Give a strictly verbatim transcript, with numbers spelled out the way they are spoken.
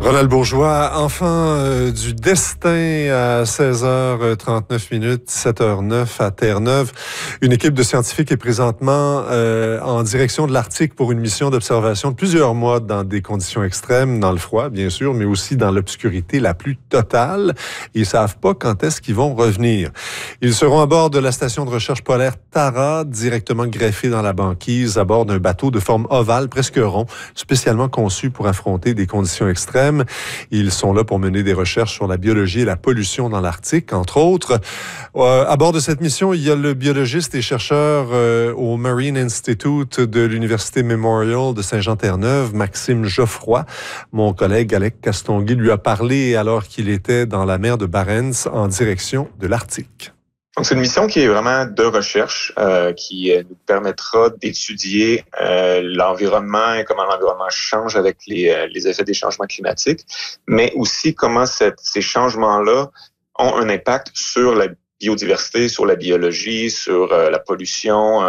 Ronald Bourgeois, enfant euh, du destin à seize heures trente-neuf minutes, sept heures neuf à Terre-Neuve. Une équipe de scientifiques est présentement euh, en direction de l'Arctique pour une mission d'observation de plusieurs mois dans des conditions extrêmes, dans le froid, bien sûr, mais aussi dans l'obscurité la plus totale. Ils ne savent pas quand est-ce qu'ils vont revenir. Ils seront à bord de la station de recherche polaire Tara, directement greffés dans la banquise, à bord d'un bateau de forme ovale, presque rond, spécialement conçu pour affronter des conditions extrêmes. Ils sont là pour mener des recherches sur la biologie et la pollution dans l'Arctique, entre autres. Euh, à bord de cette mission, il y a le biologiste et chercheur euh, au Marine Institute de l'Université Memorial de Saint-Jean-Terre-Neuve, Maxime Geoffroy. Mon collègue Alec Castonguay lui a parlé alors qu'il était dans la mer de Barents en direction de l'Arctique. Donc, c'est une mission qui est vraiment de recherche, euh, qui euh, nous permettra d'étudier euh, l'environnement et comment l'environnement change avec les, euh, les effets des changements climatiques, mais aussi comment cette, ces changements-là ont un impact sur la biodiversité, sur la biologie, sur euh, la pollution,